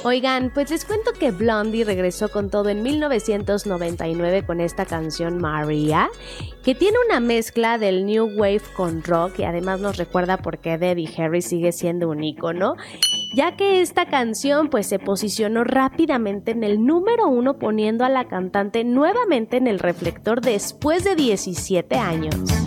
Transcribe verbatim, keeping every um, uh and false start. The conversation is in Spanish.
Oigan, pues les cuento que Blondie regresó con todo en mil novecientos noventa y nueve con esta canción Maria, que tiene una mezcla del New Wave con rock y además nos recuerda por qué Debbie Harry sigue siendo un ícono, ya que esta canción pues se posicionó rápidamente en el número uno poniendo a la cantante nuevamente en el reflector después de diecisiete años.